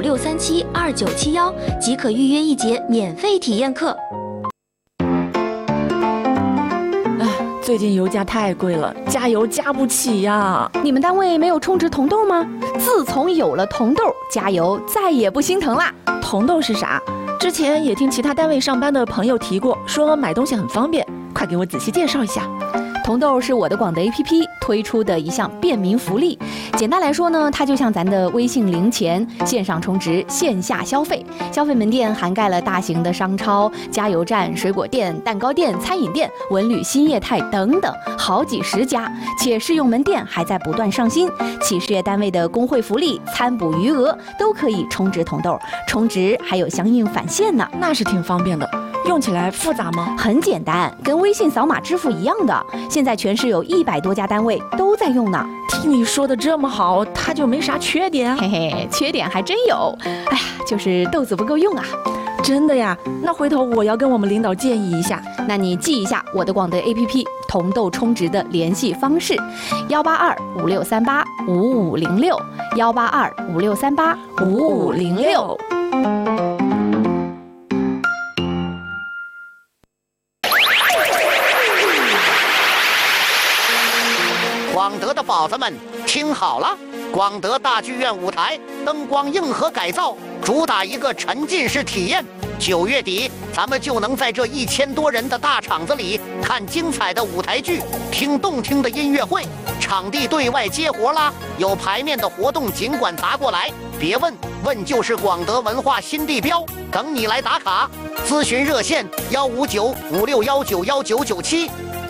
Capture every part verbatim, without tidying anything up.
六三七二九七幺即可预约一节免费体验课。 最近油价太贵了，加油加不起呀！ 你们单位没有充值铜豆吗？自从有了铜豆，加油再也不心疼啦。 铜豆是啥？之前也听其他单位上班的朋友提过，说买东西很方便，快给我仔细介绍一下。 铜豆是我的广德 A P P 推出的一项便民福利。简单来说呢，它就像咱的微信零钱，线上充值，线下消费。消费门店涵盖了大型的商超、加油站、水果店、蛋糕店、餐饮店、文旅新业态等等，好几十家。且试用门店还在不断上新，企事业单位的工会福利、餐补余额都可以充值铜豆，充值还有相应返现呢。 那是挺方便的。用起来复杂吗？ 很简单，跟微信扫码支付一样的。现在全市有一百多家单位都在用呢。 听你说的这么好，它就没啥缺点？ 嘿嘿，缺点还真有。哎呀，就是豆子不够用啊。 真的呀？那回头我要跟我们领导建议一下。 那你记一下我的广德 A P P 铜豆充值的联系方式：幺八二五六三八五五零六，幺八二五六三八五五零六。 广德的宝子们，听好了！广德大剧院舞台灯光硬核改造，主打一个沉浸式体验。九月底，咱们就能在这一千多人的大场子里看精彩的舞台剧，听动听的音乐会。场地对外接活啦，有排面的活动尽管砸过来，别问，问就是广德文化新地标，等你来打卡。咨询热线：幺五九五六幺九幺九九七。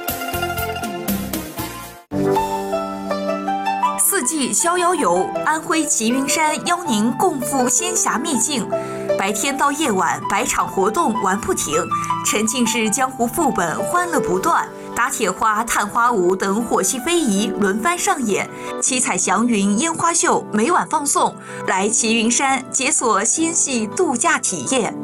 四季逍遥游，安徽齐云山邀您共赴仙侠秘境。白天到夜晚，百场活动玩不停，沉浸式江湖副本欢乐不断，打铁花、探花舞等火系非遗轮番上演，七彩祥云烟花秀每晚放送。来齐云山解锁仙系度假体验。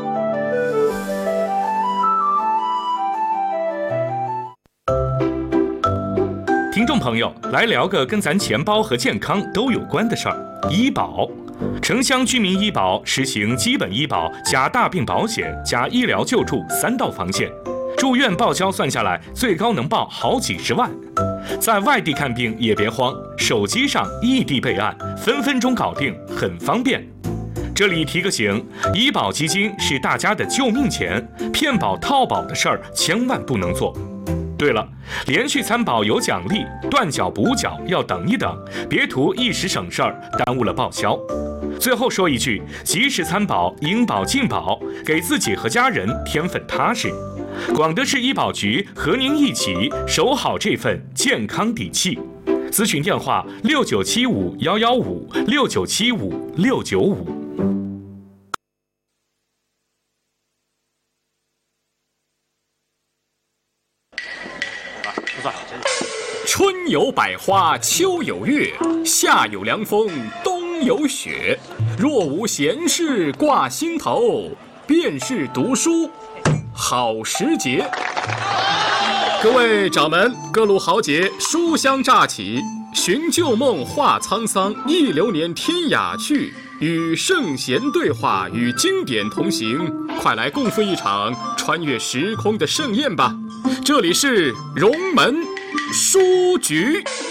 听众朋友，来聊个跟咱钱包和健康都有关的事儿——医保。城乡居民医保实行基本医保加大病保险加医疗救助三道防线，住院报销算下来最高能报好几十万。在外地看病也别慌，手机上异地备案，分分钟搞定，很方便。这里提个醒，医保基金是大家的救命钱，骗保套保的事儿千万不能做。对了，连续参保有奖励，断缴补缴要等一等，别图一时省事儿，耽误了报销。最后说一句，及时参保，应保尽保，给自己和家人添份踏实。广德市医保局和您一起守好这份健康底气。咨询电话：六九七五幺幺五六九七五六九五。 春有百花，秋有月，夏有凉风，冬有雪。若无闲事挂心头，便是读书好时节。各位掌门，各路豪杰，书香乍起，寻旧梦话沧桑，忆流年天涯去，与圣贤对话，与经典同行，快来共赴一场穿越时空的盛宴吧！这里是荣门书局。